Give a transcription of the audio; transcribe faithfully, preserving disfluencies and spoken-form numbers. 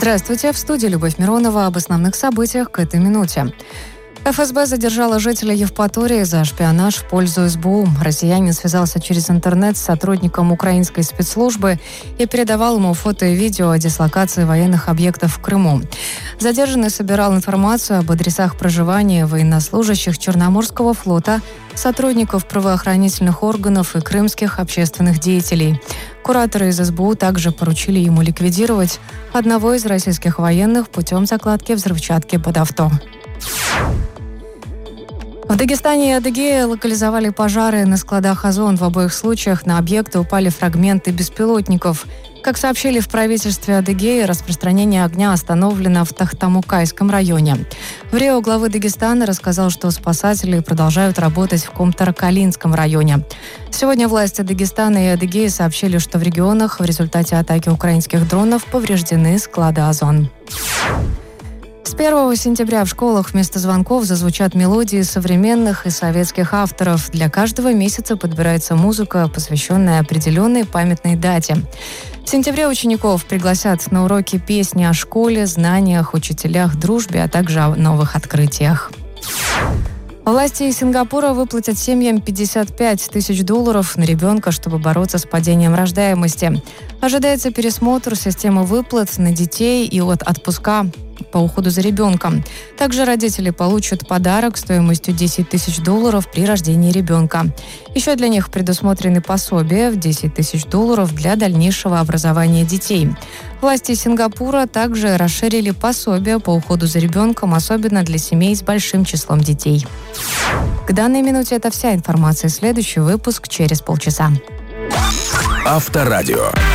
Здравствуйте, в студии Любовь Миронова об основных событиях к этой минуте. эф эс бэ задержала жителя Евпатории за шпионаж в пользу эс бэ у. Россиянин связался через интернет с сотрудником украинской спецслужбы и передавал ему фото и видео о дислокации военных объектов в Крыму. Задержанный собирал информацию об адресах проживания военнослужащих Черноморского флота, сотрудников правоохранительных органов и крымских общественных деятелей. Кураторы из эс бэ у также поручили ему ликвидировать одного из российских военных путем закладки взрывчатки под авто. В Дагестане и Адыгее локализовали пожары на складах «Озон». В обоих случаях на объекты упали фрагменты беспилотников. Как сообщили в правительстве Адыгеи, распространение огня остановлено в Тахтамукайском районе. В Рио главы Дагестана рассказал, что спасатели продолжают работать в Комтаракалинском районе. Сегодня власти Дагестана и Адыгеи сообщили, что в регионах в результате атаки украинских дронов повреждены склады «Озон». С первого сентября в школах вместо звонков зазвучат мелодии современных и советских авторов. Для каждого месяца подбирается музыка, посвященная определенной памятной дате. В сентябре учеников пригласят на уроки песни о школе, знаниях, учителях, дружбе, а также о новых открытиях. Власти Сингапура выплатят семьям пятьдесят пять тысяч долларов на ребенка, чтобы бороться с падением рождаемости. Ожидается пересмотр системы выплат на детей и от отпуска по уходу за ребенком. Также родители получат подарок стоимостью десять тысяч долларов при рождении ребенка. Еще для них предусмотрены пособия в десять тысяч долларов для дальнейшего образования детей. Власти Сингапура также расширили пособия по уходу за ребенком, особенно для семей с большим числом детей. К данной минуте это вся информация. Следующий выпуск через полчаса. Авторадио.